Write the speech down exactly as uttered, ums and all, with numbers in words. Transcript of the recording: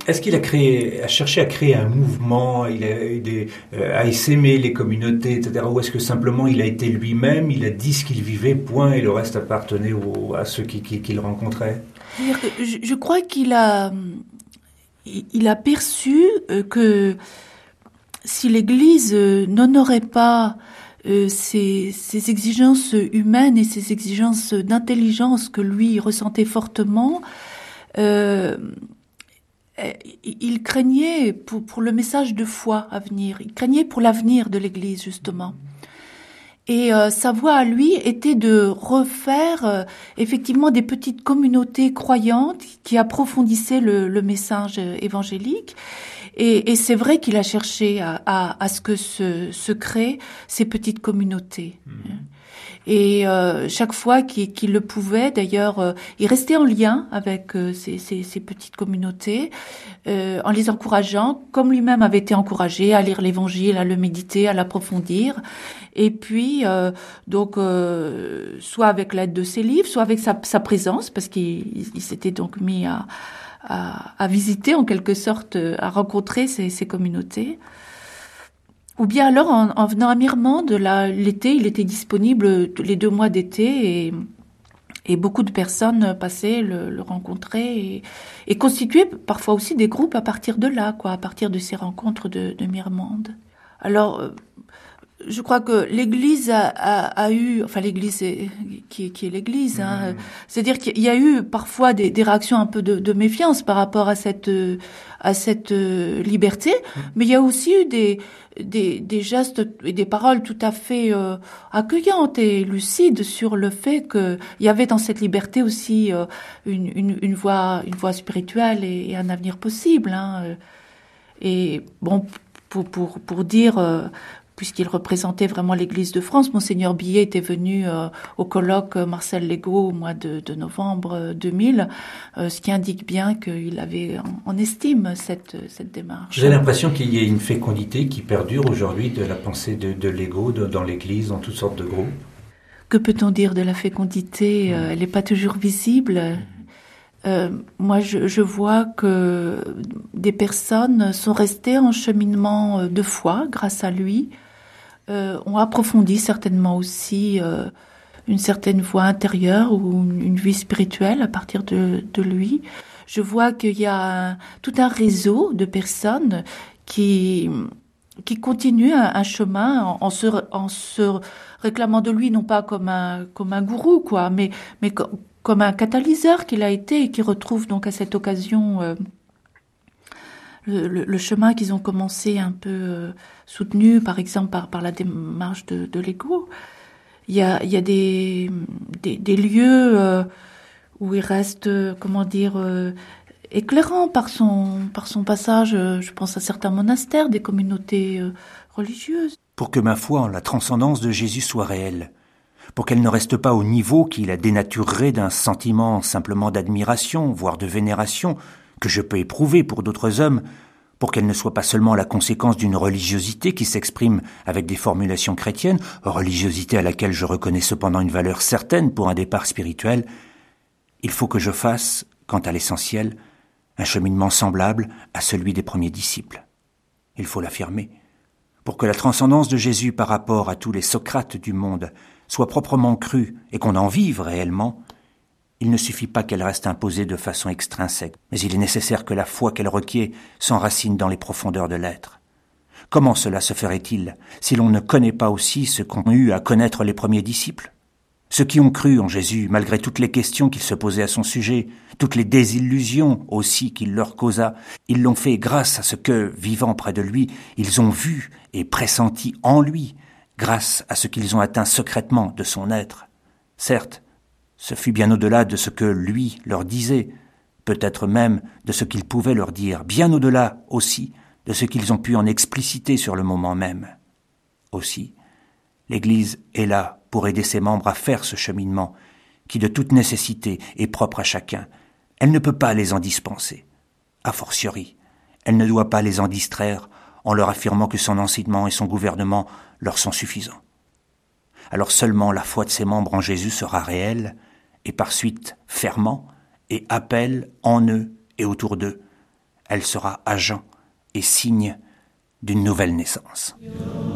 Est-ce qu'il a créé, a cherché à créer un mouvement, il a, il est, euh, à s'aimer les communautés, et cetera. Ou est-ce que simplement il a été lui-même, il a dit ce qu'il vivait, point, et le reste appartenait au, à ceux qui, qui, qui le rencontraient? C'est-à-dire que je, je crois qu'il a, il a perçu que si l'Église n'honorait pas euh, ces, ces exigences humaines et ces exigences d'intelligence que lui ressentait fortement, euh, il craignait pour, pour le message de foi à venir, il craignait pour l'avenir de l'Église justement. Et euh, sa voie à lui était de refaire euh, effectivement des petites communautés croyantes qui approfondissaient le, le message évangélique. Et, et c'est vrai qu'il a cherché à, à, à ce que se, se créent ces petites communautés. Mmh. Et euh, chaque fois qu'il, qu'il le pouvait, d'ailleurs, euh, il restait en lien avec euh, ces, ces, ces petites communautés, euh, en les encourageant, comme lui-même avait été encouragé à lire l'Évangile, à le méditer, à l'approfondir. Et puis, euh, donc, euh, soit avec l'aide de ses livres, soit avec sa, sa présence, parce qu'il il s'était donc mis à, à, à visiter, en quelque sorte, à rencontrer ces, ces communautés. Ou bien alors, en, en venant à Mirmande, là, l'été, il était disponible les deux mois d'été et, et beaucoup de personnes passaient le, le rencontrer et, et constituaient parfois aussi des groupes à partir de là, quoi, à partir de ces rencontres de, de Mirmande. Alors, je crois que l'Église a, a, a eu, enfin l'Église est, qui, qui est l'Église, hein, mmh. C'est-à-dire qu'il y a eu parfois des, des réactions un peu de, de méfiance par rapport à cette à cette liberté, mmh. mais il y a aussi eu des des, des gestes et des paroles tout à fait euh, accueillantes et lucides sur le fait que il y avait dans cette liberté aussi euh, une, une une voie une voie spirituelle et, et un avenir possible. Hein, et bon, pour pour pour dire. Euh, puisqu'il représentait vraiment l'Église de France. Monseigneur Billet était venu euh, au colloque Marcel Legault au mois de, de novembre deux mille, euh, ce qui indique bien qu'il avait en, en estime cette, cette démarche. J'ai l'impression qu'il y a une fécondité qui perdure aujourd'hui de la pensée de, de Legault de, dans l'Église, dans toutes sortes de groupes. Que peut-on dire de la fécondité ? mmh. Elle n'est pas toujours visible. Mmh. Euh, moi, je, je vois que des personnes sont restées en cheminement de foi grâce à lui. Euh, ont approfondi certainement aussi euh, une certaine voie intérieure ou une, une vie spirituelle à partir de, de lui. Je vois qu'il y a un, tout un réseau de personnes qui qui continuent un, un chemin en, en se en se réclamant de lui non pas comme un comme un gourou quoi, mais mais co- comme un catalyseur qu'il a été et qui retrouve donc à cette occasion euh, Le, le, le chemin qu'ils ont commencé un peu euh, soutenu, par exemple, par, par la démarche de, de l'Égo. Il y a, il y a des, des, des lieux euh, où il reste, euh, comment dire, euh, éclairant par son, par son passage, euh, je pense à certains monastères, des communautés euh, religieuses. Pour que ma foi en la transcendance de Jésus soit réelle, pour qu'elle ne reste pas au niveau qui la dénaturerait d'un sentiment simplement d'admiration, voire de vénération, que je peux éprouver pour d'autres hommes, pour qu'elle ne soit pas seulement la conséquence d'une religiosité qui s'exprime avec des formulations chrétiennes, religiosité à laquelle je reconnais cependant une valeur certaine pour un départ spirituel, il faut que je fasse, quant à l'essentiel, un cheminement semblable à celui des premiers disciples. Il faut l'affirmer. Pour que la transcendance de Jésus par rapport à tous les Socrates du monde soit proprement crue et qu'on en vive réellement, il ne suffit pas qu'elle reste imposée de façon extrinsèque, mais il est nécessaire que la foi qu'elle requiert s'enracine dans les profondeurs de l'être. Comment cela se ferait-il si l'on ne connaît pas aussi ce qu'ont eu à connaître les premiers disciples ? Ceux qui ont cru en Jésus, malgré toutes les questions qu'il se posait à son sujet, toutes les désillusions aussi qu'il leur causa, ils l'ont fait grâce à ce que, vivant près de lui, ils ont vu et pressenti en lui, grâce à ce qu'ils ont atteint secrètement de son être. Certes, ce fut bien au-delà de ce que lui leur disait, peut-être même de ce qu'il pouvait leur dire, bien au-delà aussi de ce qu'ils ont pu en expliciter sur le moment même. Aussi, l'Église est là pour aider ses membres à faire ce cheminement, qui de toute nécessité est propre à chacun. Elle ne peut pas les en dispenser. A fortiori, elle ne doit pas les en distraire en leur affirmant que son enseignement et son gouvernement leur sont suffisants. Alors seulement la foi de ses membres en Jésus sera réelle, et par suite fermant, et appelle en eux et autour d'eux elle sera agent et signe d'une nouvelle naissance.